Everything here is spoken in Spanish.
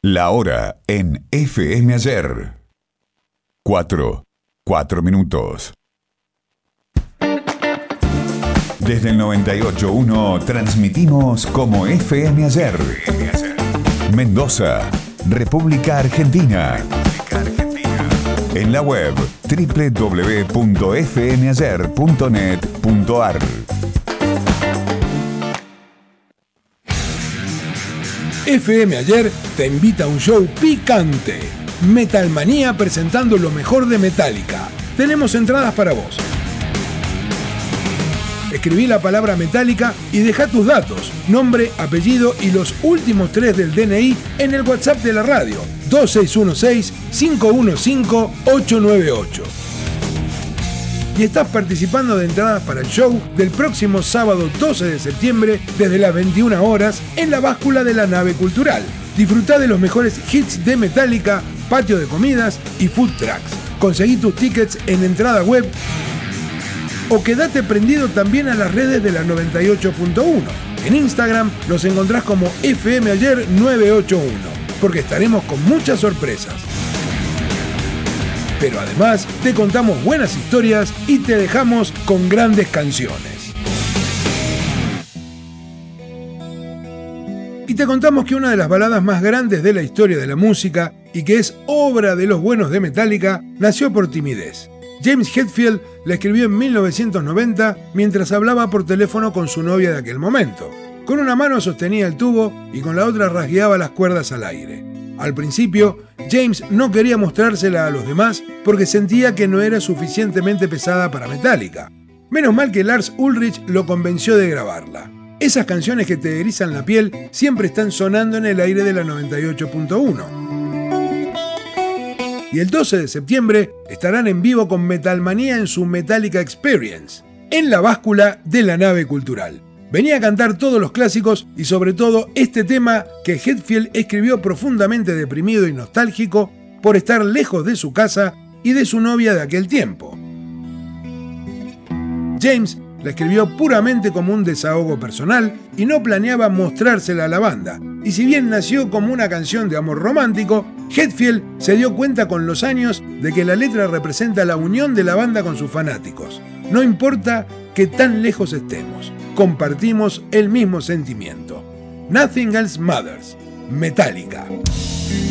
La hora en FM Ayer. 4 minutos. Desde el 98.1 transmitimos como FM Ayer. Mendoza, República Argentina. En la web www.fmayer.net.ar. FM Ayer te invita a un show picante. Metalmanía presentando lo mejor de Metallica. Tenemos entradas para vos. Escribí la palabra Metallica y deja tus datos, nombre, apellido y los últimos 3 del DNI en el WhatsApp de la radio 2616-515-898. Y estás participando de entradas para el show del próximo sábado 12 de septiembre desde las 21 horas en la báscula de la nave cultural. Disfrutá de los mejores hits de Metallica, patio de comidas y food trucks. Conseguí tus tickets en entrada web o quedate prendido también a las redes de la 98.1. En Instagram los encontrás como FM Ayer 981, porque estaremos con muchas sorpresas. Pero además te contamos buenas historias y te dejamos con grandes canciones. Y te contamos que una de las baladas más grandes de la historia de la música y que es obra de los buenos de Metallica nació por timidez. James Hetfield la escribió en 1990 mientras hablaba por teléfono con su novia de aquel momento. Con una mano sostenía el tubo y con la otra rasgueaba las cuerdas al aire. Al principio, James no quería mostrársela a los demás porque sentía que no era suficientemente pesada para Metallica. Menos mal que Lars Ulrich lo convenció de grabarla. Esas canciones que te erizan la piel siempre están sonando en el aire de la 98.1. Y el 12 de septiembre estarán en vivo con Metalmanía en su Metallica Experience, en la báscula de la nave cultural. Venía a cantar todos los clásicos y sobre todo este tema que Hetfield escribió profundamente deprimido y nostálgico por estar lejos de su casa y de su novia de aquel tiempo. James la escribió puramente como un desahogo personal y no planeaba mostrársela a la banda. Y si bien nació como una canción de amor romántico, Hetfield se dio cuenta con los años de que la letra representa la unión de la banda con sus fanáticos. No importa que tan lejos estemos, compartimos el mismo sentimiento. Nothing Else Matters. Metallica.